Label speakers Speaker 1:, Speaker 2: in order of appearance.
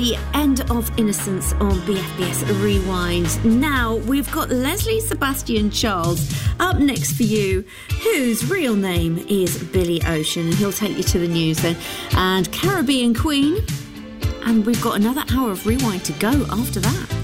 Speaker 1: the end of Innocence on BFBS Rewind. Now, we've got Leslie Sebastian Charles up next for you, whose real name is Billy Ocean, and he'll take you to the news then. And Caribbean Queen, and we've got another hour of Rewind to go after that.